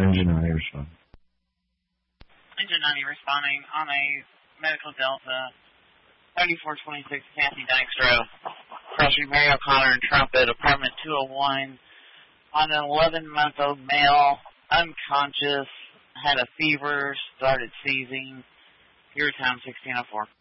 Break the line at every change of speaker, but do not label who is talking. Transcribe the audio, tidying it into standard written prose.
Engine 90 responding.
Engine 90 responding on a medical Delta 3426 Kathy Dykstra, crossing Mary O'Connor and Trumpet, apartment 201, on an 11-month-old male, unconscious, had a fever, started seizing. Your time 1604.